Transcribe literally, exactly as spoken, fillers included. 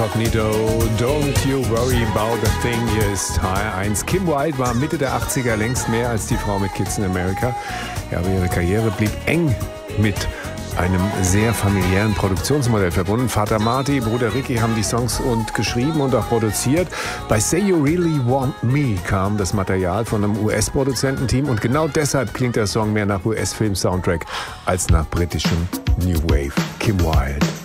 Incognito, Don't You Worry About a Thing. Hier ist H R eins. Kim Wilde war Mitte der achtziger längst mehr als die Frau mit Kids in America. Ja, aber ihre Karriere blieb eng mit einem sehr familiären Produktionsmodell verbunden. Vater Marty, Bruder Ricky haben die Songs und geschrieben und auch produziert. Bei Say You Really Want Me kam das Material von einem U S-Produzententeam und genau deshalb klingt der Song mehr nach U S-Film-Soundtrack als nach britischem New Wave. Kim Wilde.